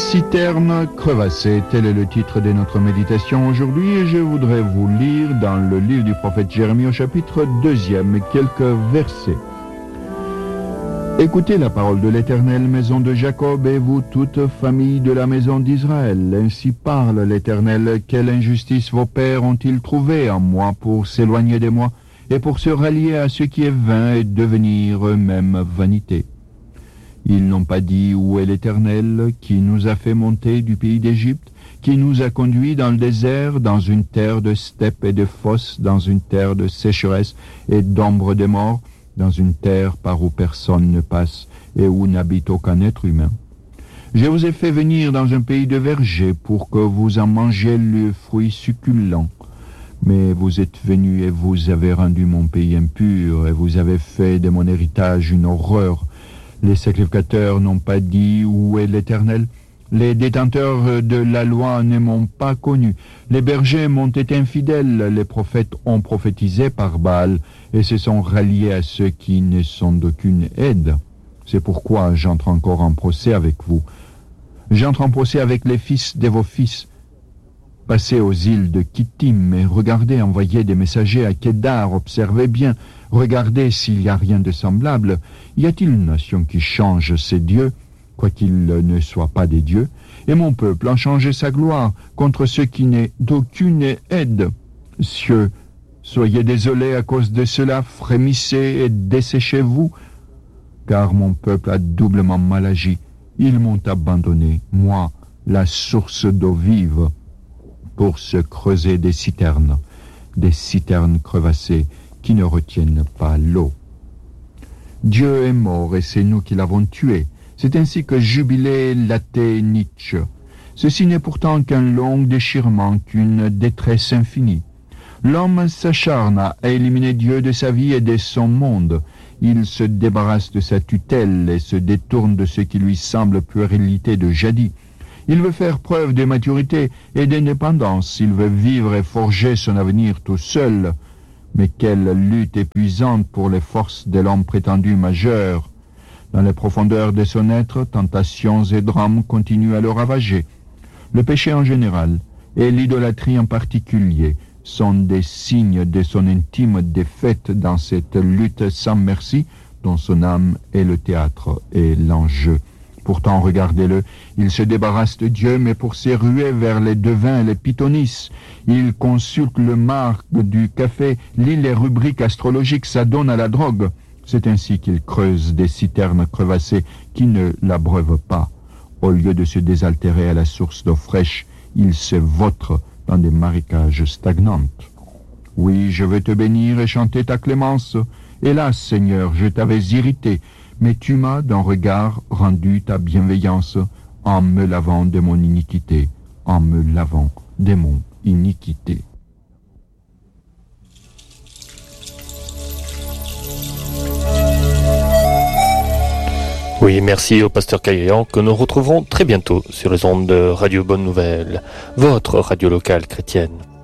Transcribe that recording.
Citerne crevassée, tel est le titre de notre méditation aujourd'hui et je voudrais vous lire dans le livre du prophète Jérémie au chapitre 2 quelques versets. Écoutez la parole de l'Éternel, maison de Jacob, et vous toute famille de la maison d'Israël. Ainsi parle l'Éternel, quelle injustice vos pères ont-ils trouvé en moi pour s'éloigner de moi et pour se rallier à ce qui est vain et devenir eux-mêmes vanité. Ils n'ont pas dit où est l'Éternel qui nous a fait monter du pays d'Égypte, qui nous a conduits dans le désert, dans une terre de steppes et de fosses, dans une terre de sécheresse et d'ombre des morts, dans une terre par où personne ne passe et où n'habite aucun être humain. Je vous ai fait venir dans un pays de vergers pour que vous en mangiez le fruit succulent. Mais vous êtes venus et vous avez rendu mon pays impur, et vous avez fait de mon héritage une horreur. Les sacrificateurs n'ont pas dit où est l'Éternel. Les détenteurs de la loi ne m'ont pas connu. Les bergers m'ont été infidèles. Les prophètes ont prophétisé par Baal et se sont ralliés à ceux qui ne sont d'aucune aide. C'est pourquoi j'entre encore en procès avec vous. J'entre en procès avec les fils de vos fils. Passez aux îles de Kittim et regardez, envoyez des messagers à Kédar, observez bien, regardez s'il n'y a rien de semblable. Y a-t-il une nation qui change ses dieux, quoiqu'ils ne soient pas des dieux, et mon peuple en changé sa gloire contre ceux qui n'est d'aucune aide. Cieux, soyez désolés à cause de cela, frémissez et desséchez-vous, car mon peuple a doublement mal agi. Ils m'ont abandonné, moi, la source d'eau vive, pour se creuser des citernes crevassées qui ne retiennent pas l'eau. Dieu est mort et c'est nous qui l'avons tué. C'est ainsi que jubilait l'athée Nietzsche. Ceci n'est pourtant qu'un long déchirement, qu'une détresse infinie. L'homme s'acharne à éliminer Dieu de sa vie et de son monde. Il se débarrasse de sa tutelle et se détourne de ce qui lui semble puérilité de jadis. Il veut faire preuve de maturité et d'indépendance. Il veut vivre et forger son avenir tout seul. Mais quelle lutte épuisante pour les forces de l'homme prétendu majeur. Dans les profondeurs de son être, tentations et drames continuent à le ravager. Le péché en général et l'idolâtrie en particulier sont des signes de son intime défaite dans cette lutte sans merci dont son âme est le théâtre et l'enjeu. Pourtant, regardez-le, il se débarrasse de Dieu, mais pour se ruer vers les devins et les pythonisses. Il consulte le marque du café, lit les rubriques astrologiques, s'adonne à la drogue. C'est ainsi qu'il creuse des citernes crevassées qui ne l'abreuvent pas. Au lieu de se désaltérer à la source d'eau fraîche, il se vautre dans des marécages stagnantes. Oui, je veux te bénir et chanter ta clémence. Hélas, Seigneur, je t'avais irrité, mais tu m'as d'un regard rendu ta bienveillance en me lavant de mon iniquité, en me lavant de mon iniquité. Oui, merci au pasteur Caillan que nous retrouverons très bientôt sur les ondes de Radio Bonne Nouvelle, votre radio locale chrétienne.